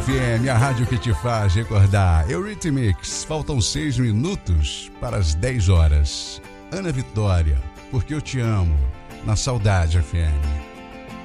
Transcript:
FM, a rádio que te faz recordar. Eurythmics, faltam 6 minutos para as 10 horas. Ana Vitória, porque eu te amo, na Saudade FM.